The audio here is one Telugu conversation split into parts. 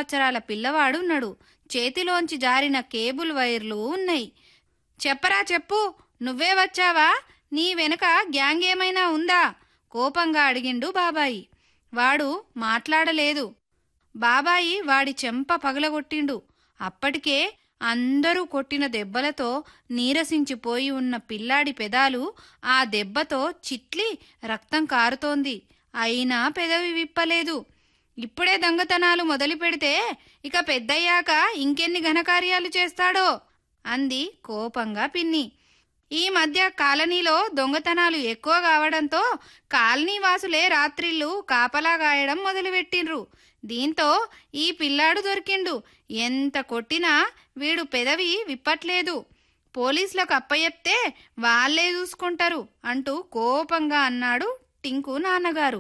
సంవత్సరాల పిల్లవాడున్నాడు. చేతిలోంచి జారిన కేబుల్ వైర్లు ఉన్నాయి. చెప్పరా చెప్పు, నువ్వే వచ్చావా? నీ వెనుక గ్యాంగ్ ఏమైనా ఉందా? కోపంగా అడిగిండు బాబాయి. వాడు మాట్లాడలేదు. బాబాయి వాడి చెంప పగలగొట్టిండు. అప్పటికే అందరూ కొట్టిన దెబ్బలతో నీరసించిపోయి ఉన్న పిల్లాడి పెదాలు ఆ దెబ్బతో చిట్లి రక్తం కారుతోంది. అయినా పెదవి విప్పలేదు. ఇప్పుడే దొంగతనాలు మొదలు పెడితే ఇక పెద్దయ్యాక ఇంకెన్ని ఘనకార్యాలు చేస్తాడో అంది కోపంగా పిన్ని. ఈ మధ్య కాలనీలో దొంగతనాలు ఎక్కువ కావడంతో కాలనీ వాసులే రాత్రిళ్ళు కాపలా గాయడం మొదలుపెట్టిండ్రు. దీంతో ఈ పిల్లాడు దొరికిండు. ఎంత కొట్టినా వీడు పెదవి విప్పట్లేదు. పోలీసులకు అప్పచెప్తే వాళ్లే చూసుకుంటారు అంటూ కోపంగా అన్నాడు టింకు నాన్నగారు.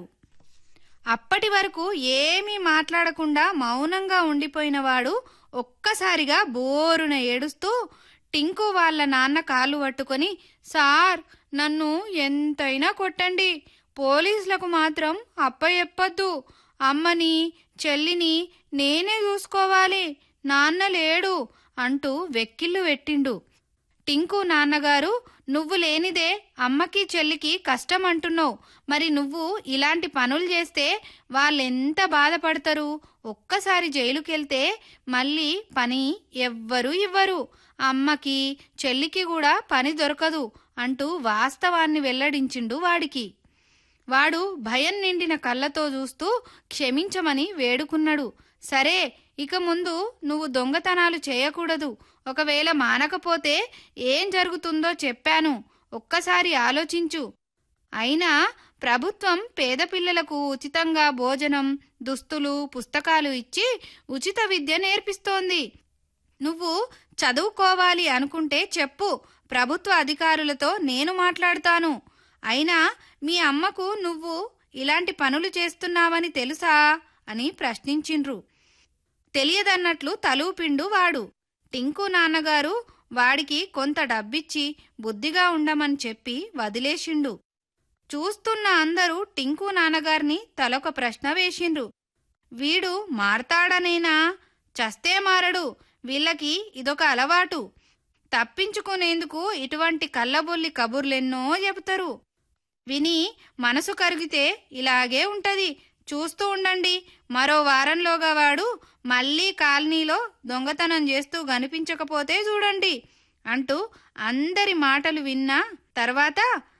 అప్పటి వరకు ఏమీ మాట్లాడకుండా మౌనంగా ఉండిపోయినవాడు ఒక్కసారిగా బోరున ఏడుస్తూ టింకు వాళ్ళ నాన్న కాళ్ళు పట్టుకొని, సార్, నన్ను ఎంతైనా కొట్టండి, పోలీసులకు మాత్రం అప్పచెప్పొద్దు. అమ్మని చెల్లిని నేనే చూసుకోవాలి, నాన్న లేడు అంటూ వెక్కిళ్ళు పెట్టిండు. టింకు నాన్నగారు, నువ్వు లేనిదే అమ్మకి చెల్లికి కష్టం అంటున్నావు. మరి నువ్వు ఇలాంటి పనులు చేస్తే వాళ్ళెంత బాధపడతారు? ఒక్కసారి జైలుకెళ్తే మళ్ళీ పని ఎవ్వరూ ఇవ్వరు. అమ్మకి చెల్లికి కూడా పని దొరకదు అంటూ వాస్తవాన్ని వెల్లడించిండు వాడికి. వాడు భయం నిండిన కళ్ళతో చూస్తూ క్షమించమని వేడుకున్నాడు. సరే, ఇక ముందు నువ్వు దొంగతనాలు చేయకూడదు. ఒకవేళ మానకపోతే ఏం జరుగుతుందో చెప్పాను, ఒక్కసారి ఆలోచించు. అయినా ప్రభుత్వం పేద పిల్లలకు ఉచితంగా భోజనం, దుస్తులు, పుస్తకాలు ఇచ్చి ఉచిత విద్య నేర్పిస్తోంది. నువ్వు చదువుకోవాలి అనుకుంటే చెప్పు, ప్రభుత్వ అధికారులతో నేను మాట్లాడతాను. అయినా మీ అమ్మకు నువ్వు ఇలాంటి పనులు చేస్తున్నావని తెలుసా అని ప్రశ్నించిండ్రు. తెలియదన్నట్లు తలూపిండు వాడు. టింకు నాన్నగారు వాడికి కొంత డబ్బిచ్చి బుద్ధిగా ఉండమని చెప్పి వదిలేసిండు. చూస్తున్న అందరూ టింకు నాన్నగారిని తలొక ప్రశ్న వేసిండ్రు. వీడు మారతాడనేనా? చస్తే మారడు. వీళ్ళకి ఇదొక అలవాటు. తప్పించుకునేందుకు ఇటువంటి కళ్ళబొల్లి కబుర్లెన్నో చెబుతారు. విని మనసు కరిగితే ఇలాగే ఉంటది. చూస్తూ ఉండండి, మరో వారంలోగా వాడు మళ్ళీ కాలనీలో దొంగతనం చేస్తూ కనిపించకపోతే చూడండి అంటూ అందరి మాటలు విన్న తర్వాత,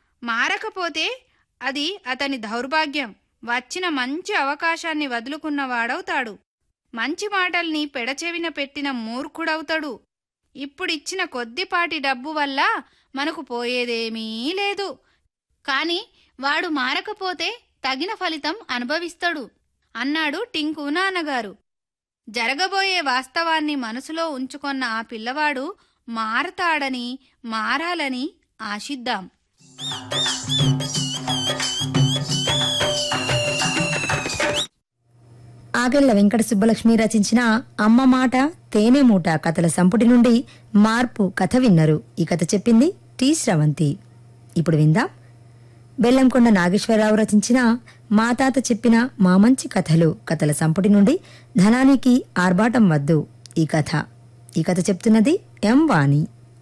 మారకపోతే అది అతని దౌర్భాగ్యం, వచ్చిన మంచి అవకాశాన్ని వదులుకున్నవాడవుతాడు, మంచి మాటల్ని పెడచెవిన పెట్టిన మూర్ఖుడవుతాడు. ఇప్పుడిచ్చిన కొద్దిపాటి డబ్బు వల్ల మనకు పోయేదేమీ లేదు. కాని వాడు మారకపోతే తగిన ఫలితం అనుభవిస్తాడు అన్నాడు టింకు నాన్నగారు. జరగబోయే వాస్తవాన్ని మనసులో ఉంచుకొన్న ఆ పిల్లవాడు మారతాడని, మారాలని ఆశిద్దాం. ఆగళ్ల వెంకట సుబ్బలక్ష్మి రచించిన అమ్మ మాట తేనె మూట కథల సంపుటి నుండి మార్పు కథ విన్నరు. ఈ కథ చెప్పింది టి శ్రవంతి. ఇప్పుడు విందాం బెల్లంకొండ నాగేశ్వరరావు రచించిన మా తాత చెప్పిన మా మంచి కథలు కథల సంపుటి నుండి ధనానికి ఆర్భాటం వద్దు ఈ కథ చెప్తున్నది ఎం వాణి.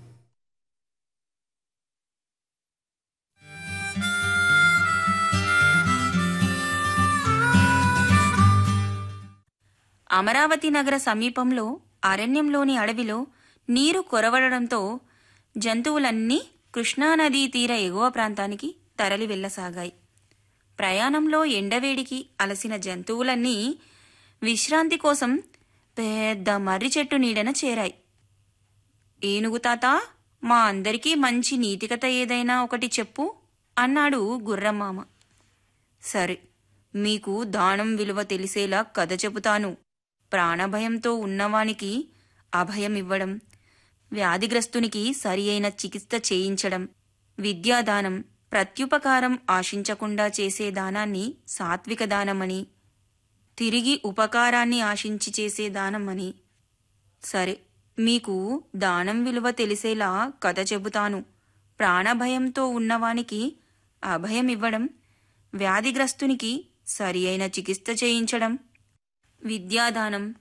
అమరావతి నగర సమీపంలో అరణ్యంలోని అడవిలో నీరు కొరవడంతో జంతువులన్నీ కృష్ణానదీ తీర ఎగువ ప్రాంతానికి తరలి వెళ్లసాగాయి. ప్రయాణంలో ఎండవేడికి అలసిన జంతువులన్నీ విశ్రాంతి కోసం పెద్ద మర్రి చెట్టు నీడన చేరాయి. ఏనుగు తాత, మా అందరికీ మంచి నీతికథ ఏదైనా ఒకటి చెప్పు అన్నాడు గుర్రమామ. సరే, మీకు దానం విలువ తెలిసేలా కథ చెబుతాను. ప్రాణభయంతో ఉన్నవానికి అభయం ఇవ్వడం, వ్యాధిగ్రస్తునికి సరి అయిన చికిత్స చేయించడం, విద్యాదానం, ప్రత్యుపకారం ఆశించకుండా చేసే దానాన్ని సాత్విక దానమని, తిరిగి ఉపకారాన్ని ఆశించి చేసే దానమని. సరే, మీకు దానం విలువ తెలిసేలా కథ చెబుతాను. ప్రాణభయంతో ఉన్నవానికి అభయం ఇవ్వడం, వ్యాధిగ్రస్తునికి సరి అయిన చికిత్స చేయించడం, విద్యాదానం,